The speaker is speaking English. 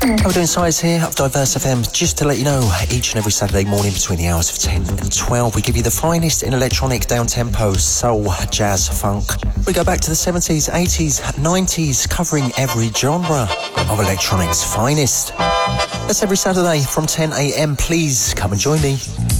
How are we doing, Size here of Diverse FM? Just to let you know, each and every Saturday morning between the hours of 10 and 12, we give you the finest in electronic down-tempo, soul, jazz, funk. We go back to the 70s, 80s, 90s, covering every genre of electronic's finest. That's every Saturday from 10 a.m. Please come and join me.